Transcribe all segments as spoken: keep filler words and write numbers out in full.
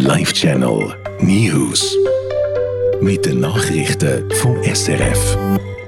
Live-Channel News. Mit den Nachrichten vom S R F.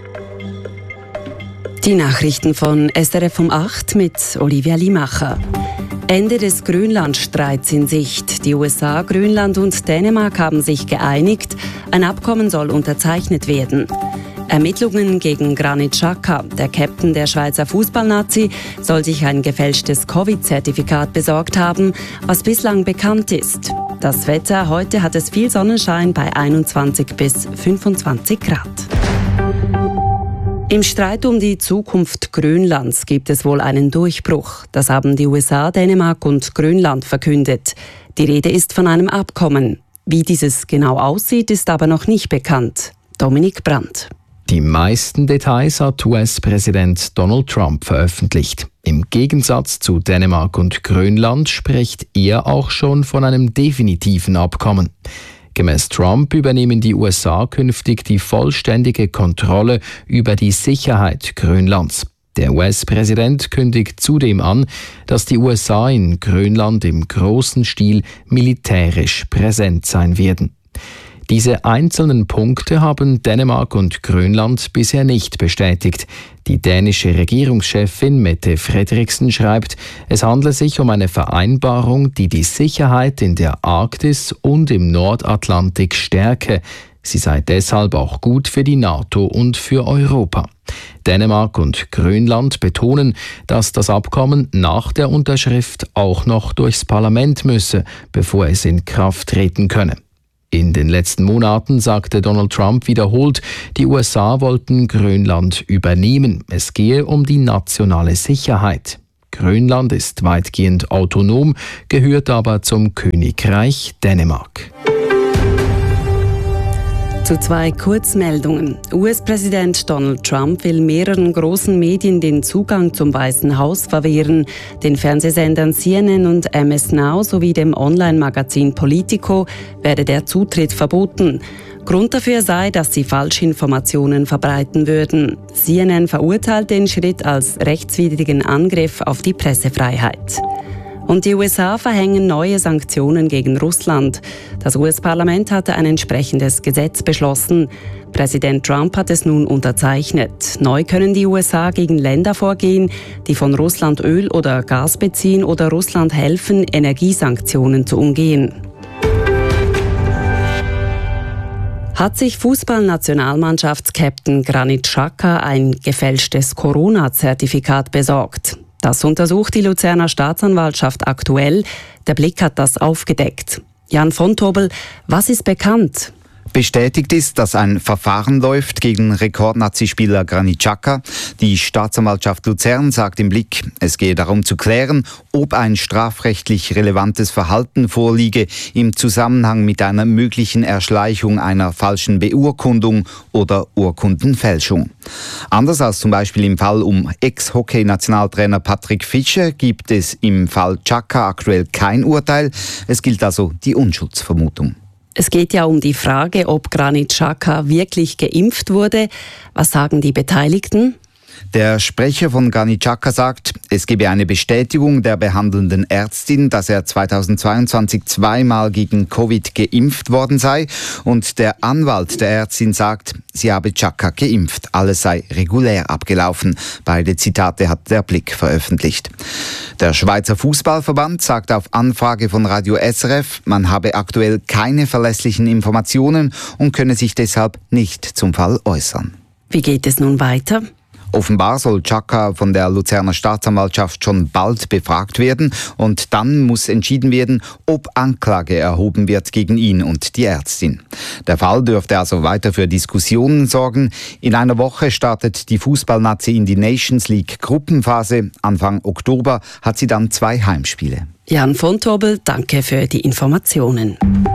Die Nachrichten von S R F um acht mit Olivia Limacher. Ende des Grönlandstreits in Sicht. Die U S A, Grönland und Dänemark haben sich geeinigt. Ein Abkommen soll unterzeichnet werden. Ermittlungen gegen Granit Xhaka. Der Captain der Schweizer Fußballnazi soll sich ein gefälschtes Covid-Zertifikat besorgt haben, was bislang bekannt ist. Das Wetter: Heute hat es viel Sonnenschein bei einundzwanzig bis fünfundzwanzig Grad. Im Streit um die Zukunft Grönlands gibt es wohl einen Durchbruch. Das haben die U S A, Dänemark und Grönland verkündet. Die Rede ist von einem Abkommen. Wie dieses genau aussieht, ist aber noch nicht bekannt. Dominik Brandt. Die meisten Details hat U S-Präsident Donald Trump veröffentlicht. Im Gegensatz zu Dänemark und Grönland spricht er auch schon von einem definitiven Abkommen. Gemäß Trump übernehmen die U S A künftig die vollständige Kontrolle über die Sicherheit Grönlands. Der U S-Präsident kündigt zudem an, dass die U S A in Grönland im großen Stil militärisch präsent sein werden. Diese einzelnen Punkte haben Dänemark und Grönland bisher nicht bestätigt. Die dänische Regierungschefin Mette Frederiksen schreibt, es handle sich um eine Vereinbarung, die die Sicherheit in der Arktis und im Nordatlantik stärke. Sie sei deshalb auch gut für die NATO und für Europa. Dänemark und Grönland betonen, dass das Abkommen nach der Unterschrift auch noch durchs Parlament müsse, bevor es in Kraft treten könne. In den letzten Monaten sagte Donald Trump wiederholt, die U S A wollten Grönland übernehmen. Es gehe um die nationale Sicherheit. Grönland ist weitgehend autonom, gehört aber zum Königreich Dänemark. Zu zwei Kurzmeldungen. U S-Präsident Donald Trump will mehreren großen Medien den Zugang zum Weißen Haus verwehren. Den Fernsehsendern C N N und M S Now sowie dem Online-Magazin Politico werde der Zutritt verboten. Grund dafür sei, dass sie Falschinformationen verbreiten würden. C N N verurteilt den Schritt als rechtswidrigen Angriff auf die Pressefreiheit. Und die U S A verhängen neue Sanktionen gegen Russland. Das U S-Parlament hatte ein entsprechendes Gesetz beschlossen. Präsident Trump hat es nun unterzeichnet. Neu können die U S A gegen Länder vorgehen, die von Russland Öl oder Gas beziehen oder Russland helfen, Energiesanktionen zu umgehen. Hat sich Fußballnationalmannschaftskapitän Granit Xhaka ein gefälschtes Corona-Zertifikat besorgt? Das untersucht die Luzerner Staatsanwaltschaft aktuell. Der Blick hat das aufgedeckt. Jan von Tobel, was ist bekannt? Bestätigt ist, dass ein Verfahren läuft gegen Rekordnazi-Spieler Granit Xhaka. Die Staatsanwaltschaft Luzern sagt im Blick, es gehe darum zu klären, ob ein strafrechtlich relevantes Verhalten vorliege im Zusammenhang mit einer möglichen Erschleichung einer falschen Beurkundung oder Urkundenfälschung. Anders als zum Beispiel im Fall um Ex-Hockey-Nationaltrainer Patrick Fischer gibt es im Fall Xhaka aktuell kein Urteil. Es gilt also die Unschuldsvermutung. Es geht ja um die Frage, ob Granit Xhaka wirklich geimpft wurde. Was sagen die Beteiligten? Der Sprecher von Granit Xhaka sagt, es gebe eine Bestätigung der behandelnden Ärztin, dass er zweitausendzweiundzwanzig zweimal gegen Covid geimpft worden sei. Und der Anwalt der Ärztin sagt, sie habe Xhaka geimpft. Alles sei regulär abgelaufen. Beide Zitate hat der Blick veröffentlicht. Der Schweizer Fußballverband sagt auf Anfrage von Radio S R F, man habe aktuell keine verlässlichen Informationen und könne sich deshalb nicht zum Fall äußern. Wie geht es nun weiter? Offenbar soll Xhaka von der Luzerner Staatsanwaltschaft schon bald befragt werden und dann muss entschieden werden, ob Anklage erhoben wird gegen ihn und die Ärztin. Der Fall dürfte also weiter für Diskussionen sorgen. In einer Woche startet die Fußballnazi in die Nations League Gruppenphase. Anfang Oktober hat sie dann zwei Heimspiele. Jan von Tobel, danke für die Informationen.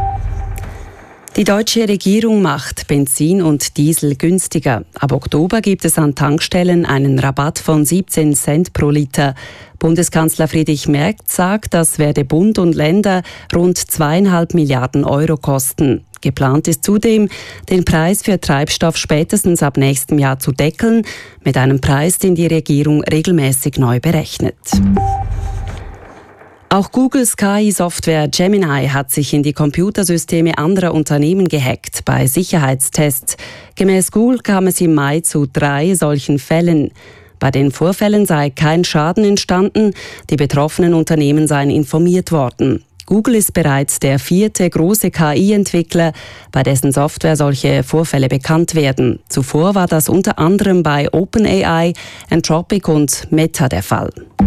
Die deutsche Regierung macht Benzin und Diesel günstiger. Ab Oktober gibt es an Tankstellen einen Rabatt von siebzehn Cent pro Liter. Bundeskanzler Friedrich Merz sagt, das werde Bund und Länder rund zweieinhalb Milliarden Euro kosten. Geplant ist zudem, den Preis für Treibstoff spätestens ab nächstem Jahr zu deckeln, mit einem Preis, den die Regierung regelmäßig neu berechnet. Auch Googles K I-Software Gemini hat sich in die Computersysteme anderer Unternehmen gehackt bei Sicherheitstests. Gemäß Google kam es im Mai zu drei solchen Fällen. Bei den Vorfällen sei kein Schaden entstanden, die betroffenen Unternehmen seien informiert worden. Google ist bereits der vierte große K I-Entwickler, bei dessen Software solche Vorfälle bekannt werden. Zuvor war das unter anderem bei OpenAI, Anthropic und Meta der Fall.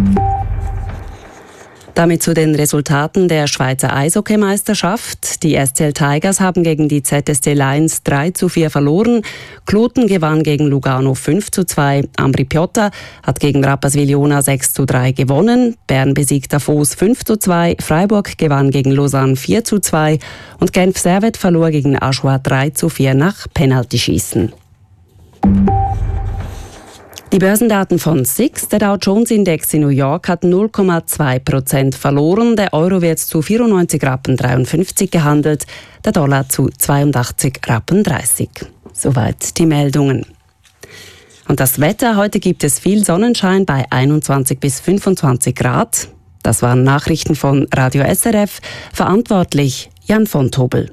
Damit zu den Resultaten der Schweizer Eishockeymeisterschaft. Die S C L Tigers haben gegen die Z S C Lions drei zu vier verloren. Kloten gewann gegen Lugano fünf zu zwei. Ambri Piotta hat gegen Rapperswil-Jona sechs zu drei gewonnen. Bern besiegt Davos fünf zu zwei. Freiburg gewann gegen Lausanne vier zu zwei. Und Genf Servette verlor gegen Aschua drei zu vier nach Penaltyschießen. Die Börsendaten von S I X, der Dow Jones Index in New York, hat null Komma zwei Prozent verloren. Der Euro wird zu vierundneunzig Rappen dreiundfünfzig gehandelt, der Dollar zu zweiundachtzig Rappen dreißig. Soweit die Meldungen. Und das Wetter, heute gibt es viel Sonnenschein bei einundzwanzig bis fünfundzwanzig Grad. Das waren Nachrichten von Radio S R F, verantwortlich Jan von Tobel.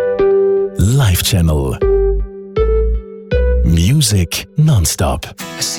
Live Channel. Music nonstop.